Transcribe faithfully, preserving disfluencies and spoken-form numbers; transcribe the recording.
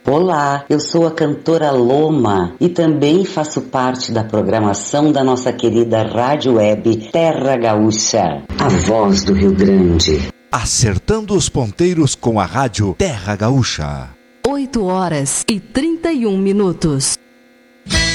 Olá, eu sou a cantora Loma e também faço parte da programação da nossa querida rádio web Terra Gaúcha, a voz do Rio Grande. Acertando os ponteiros com a rádio Terra Gaúcha. oito horas e trinta e um minutos.